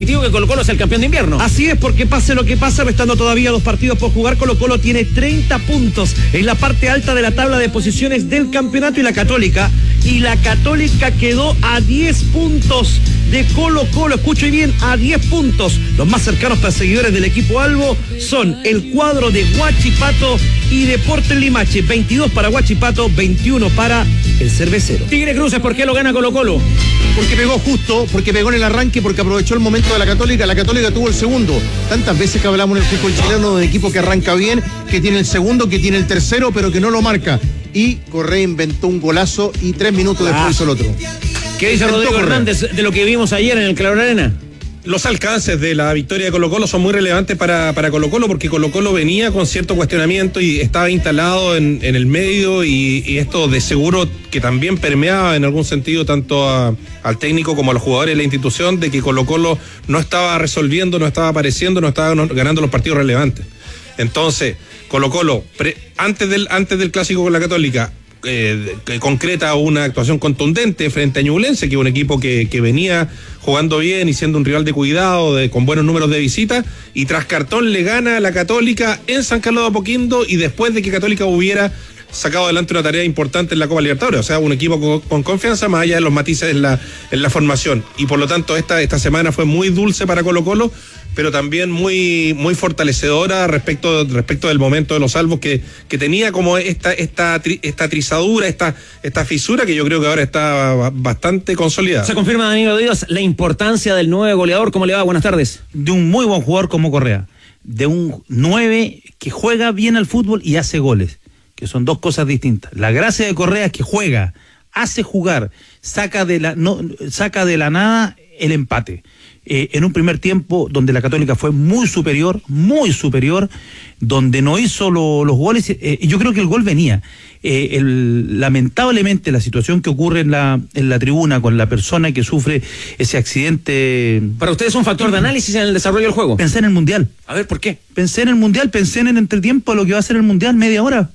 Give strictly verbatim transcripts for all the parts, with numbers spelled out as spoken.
positivo que Colo-Colo es el campeón de invierno. Así es, porque pase lo que pase, restando todavía dos partidos por jugar, Colo-Colo tiene treinta puntos en la parte alta de la tabla de posiciones del campeonato, y la Católica, y la Católica quedó a diez puntos de Colo-Colo, escuchen bien, a diez puntos. Los más cercanos perseguidores del equipo albo son el cuadro de Huachipato y Deportes Limache, veintidós para Huachipato, veintiuno para el Cervecero. Tigre Cruces, ¿por qué lo gana Colo-Colo? Porque pegó justo, porque pegó en el arranque, porque aprovechó el momento de la Católica. La Católica tuvo el segundo. Tantas veces que hablamos en el fútbol chileno de un equipo que arranca bien, que tiene el segundo, que tiene el tercero, pero que no lo marca. Y Correa inventó un golazo y tres minutos ah. después hizo el otro. ¿Qué dice Rodrigo Hernández de lo que vimos ayer en el Calor Arena? Los alcances de la victoria de Colo-Colo son muy relevantes para, para Colo-Colo, porque Colo-Colo venía con cierto cuestionamiento y estaba instalado en, en el medio, y, y esto de seguro que también permeaba en algún sentido tanto a, al técnico como a los jugadores de la institución, de que Colo-Colo no estaba resolviendo, no estaba apareciendo, no estaba ganando los partidos relevantes. Entonces, Colo-Colo, pre, antes, del, antes del clásico con la Católica, Eh, que concreta una actuación contundente frente a Ñublense, que es un equipo que, que venía jugando bien y siendo un rival de cuidado, de, con buenos números de visita, y tras cartón le gana a la Católica en San Carlos de Apoquindo, y después de que Católica hubiera sacado adelante una tarea importante en la Copa Libertadores, o sea, un equipo con, con confianza, más allá de los matices en la, en la formación, y por lo tanto esta, esta semana fue muy dulce para Colo-Colo, pero también muy, muy fortalecedora respecto, respecto del momento de los albos, que, que tenía como esta, esta, esta trizadura, esta, esta fisura, que yo creo que ahora está bastante consolidada. Se confirma, Danilo Díaz, la importancia del nueve goleador. ¿Cómo le va? Buenas tardes. De un muy buen jugador como Correa, de un nueve que juega bien al fútbol y hace goles, que son dos cosas distintas. La gracia de Correa es que juega, hace jugar, saca de la, no, saca de la nada el empate. Eh, en un primer tiempo donde la Católica fue muy superior, muy superior, donde no hizo lo, los goles, eh, yo creo que el gol venía. Eh, el, lamentablemente la situación que ocurre en la, en la tribuna con la persona que sufre ese accidente... ¿Para ustedes es un factor de análisis en el desarrollo del juego? Pensé en el Mundial. A ver, ¿por qué? Pensé en el Mundial, pensé en el entretiempo, lo que va a ser el Mundial, media hora.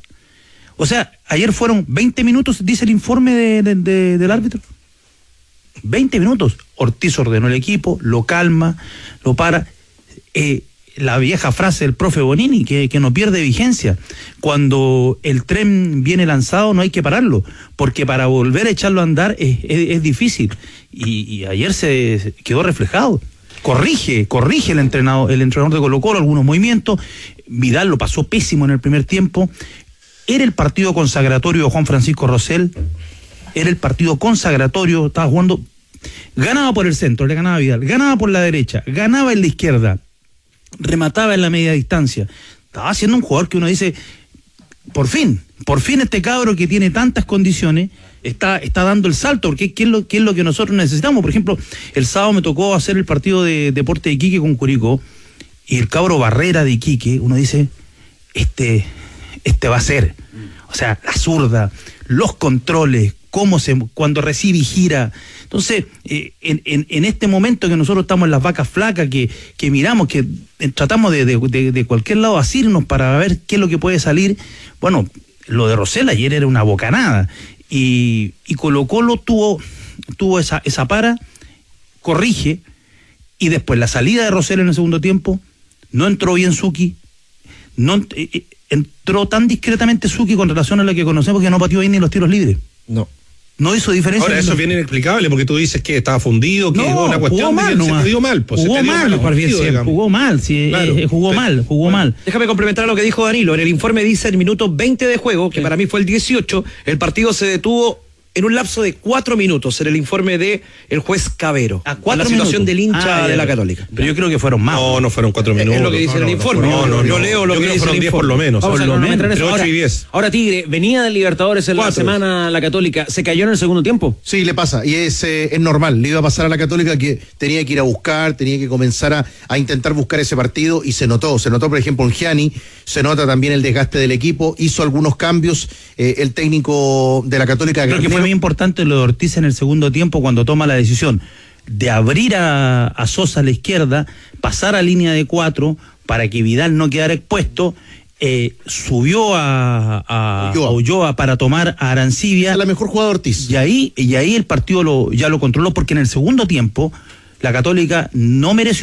O sea, ayer fueron veinte minutos, dice el informe de, de, de, del árbitro. veinte minutos. Ortiz ordenó el equipo, lo calma, lo para. Eh, la vieja frase del profe Bonini, que, que no pierde vigencia. Cuando el tren viene lanzado no hay que pararlo, porque para volver a echarlo a andar es, es, es difícil. Y, y ayer se quedó reflejado. Corrige, corrige el entrenador, el entrenador de Colo-Colo algunos movimientos. Vidal lo pasó pésimo en el primer tiempo. Era el partido consagratorio de Juan Francisco Rosell. Era el partido consagratorio, estaba jugando, ganaba por el centro, le ganaba a Vidal, ganaba por la derecha, ganaba en la izquierda, remataba en la media distancia. Estaba siendo un jugador que uno dice, por fin, por fin este cabro que tiene tantas condiciones está, está dando el salto, porque ¿qué es, lo, qué es lo que nosotros necesitamos? Por ejemplo, el sábado me tocó hacer el partido de Deportes de Iquique con Curicó, y el cabro Barrera de Iquique, uno dice, este, este va a ser, o sea, la zurda, los controles, cómo se, cuando recibe y gira. Entonces, eh, en, en, en este momento que nosotros estamos en las vacas flacas, que, que miramos, que eh, tratamos de, de, de, de cualquier lado asirnos para ver qué es lo que puede salir, bueno, lo de Rosell ayer era una bocanada, y, y Colo-Colo tuvo, tuvo esa, esa para, corrige, y después la salida de Rosell en el segundo tiempo, no entró bien Zucchi, no eh, entró tan discretamente Zucchi con relación a la que conocemos, que no pateó bien ni los tiros libres. No. No hizo diferencia. Ahora, eso es bien inexplicable, porque tú dices que estaba fundido, que no, es una cuestión mal, de que no, se te dio mal. Pues jugó, se te dio mal mal partido, sí, jugó mal, sí, claro, eh, jugó sí. mal, jugó bueno, mal. Déjame complementar lo que dijo Danilo. En el informe dice el minuto veinte de juego, que sí, para mí fue el dieciocho, el partido se detuvo en un lapso de cuatro minutos, en el informe de el juez Cabero. A cuatro la situación minutos. del hincha ah, de la Católica. Pero yo creo que fueron más. No, no fueron cuatro minutos. Es lo que dice no, el no, informe. No, no, no, yo leo lo yo que creo dice fueron el diez informe. por lo menos. Vamos por a lo menos. entre ocho y diez. Ahora, Tigre, venía de Libertadores en Cuatro. la semana la Católica, ¿se cayó en el segundo tiempo? Sí, le pasa, y es, eh, es normal, le iba a pasar a la Católica que tenía que ir a buscar, tenía que comenzar a, a intentar buscar ese partido, y se notó, se notó por ejemplo en Gianni, se nota también el desgaste del equipo, hizo algunos cambios, eh, el técnico de la Católica... Creo que fue muy importante lo de Ortiz en el segundo tiempo, cuando toma la decisión de abrir a, a Sosa a la izquierda, pasar a línea de cuatro, para que Vidal no quedara expuesto. Eh, subió a, a, Ulloa. a Ulloa para tomar a Arancibia. Es la mejor jugada de Ortiz. Y ahí, y ahí el partido lo, ya lo controló, porque en el segundo tiempo la Católica no mereció